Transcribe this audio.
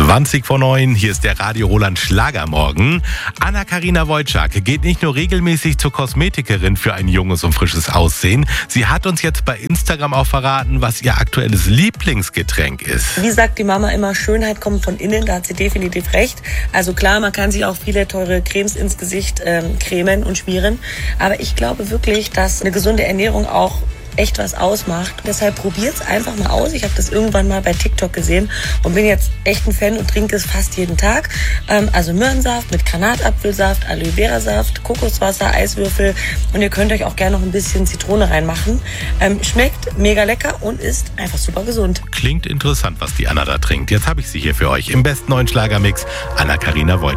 20:09, hier ist der Radio Roland Schlagermorgen. Anna-Karina Wojcik geht nicht nur regelmäßig zur Kosmetikerin für ein junges und frisches Aussehen. Sie hat uns jetzt bei Instagram auch verraten, was ihr aktuelles Lieblingsgetränk ist. Wie sagt die Mama immer, Schönheit kommt von innen, da hat sie definitiv recht. Also klar, man kann sich auch viele teure Cremes ins Gesicht cremen und schmieren. Aber ich glaube wirklich, dass eine gesunde Ernährung auch echt was ausmacht. Deshalb probiert's einfach mal aus. Ich habe das irgendwann mal bei TikTok gesehen und bin jetzt echt ein Fan und trinke es fast jeden Tag. Also Möhrensaft mit Granatapfelsaft, Aloe Vera Saft, Kokoswasser, Eiswürfel und ihr könnt euch auch gerne noch ein bisschen Zitrone reinmachen. Schmeckt mega lecker und ist einfach super gesund. Klingt interessant, was die Anna da trinkt. Jetzt habe ich sie hier für euch im besten neuen Schlagermix. Anna-Karina Wojcik.